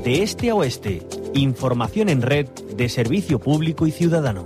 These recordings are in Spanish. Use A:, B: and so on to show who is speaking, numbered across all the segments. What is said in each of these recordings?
A: de este a oeste. Información en red de Servicio Público y Ciudadano.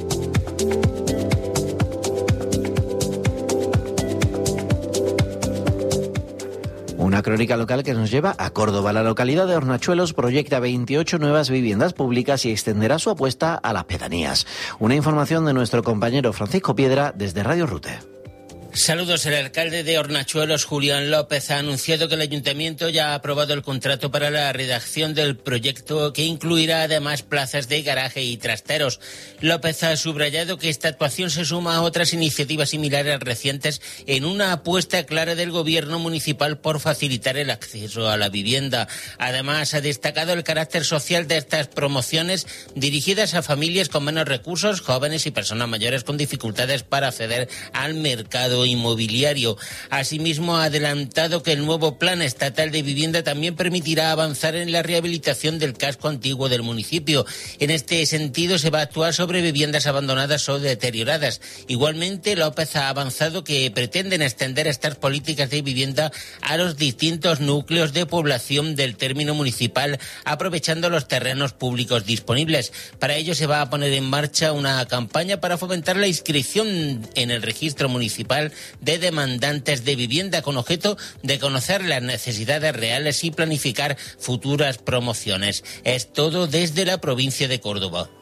B: Una crónica local que nos lleva a Córdoba. La localidad de Hornachuelos proyecta 28 nuevas viviendas públicas y extenderá su apuesta a las pedanías. Una información de nuestro compañero Francisco Piedra desde Radio Rute.
C: Saludos. El alcalde de Hornachuelos, Julián López, ha anunciado que el ayuntamiento ya ha aprobado el contrato para la redacción del proyecto, que incluirá además plazas de garaje y trasteros. López ha subrayado que esta actuación se suma a otras iniciativas similares recientes en una apuesta clara del gobierno municipal por facilitar el acceso a la vivienda. Además, ha destacado el carácter social de estas promociones dirigidas a familias con menos recursos, jóvenes y personas mayores con dificultades para acceder al mercado inmobiliario. Asimismo, ha adelantado que el nuevo plan estatal de vivienda también permitirá avanzar en la rehabilitación del casco antiguo del municipio. En este sentido, se va a actuar sobre viviendas abandonadas o deterioradas. Igualmente, López ha avanzado que pretenden extender estas políticas de vivienda a los distintos núcleos de población del término municipal, aprovechando los terrenos públicos disponibles. Para ello, se va a poner en marcha una campaña para fomentar la inscripción en el registro municipal de demandantes de vivienda, con objeto de conocer las necesidades reales y planificar futuras promociones. Es todo desde la provincia de Córdoba.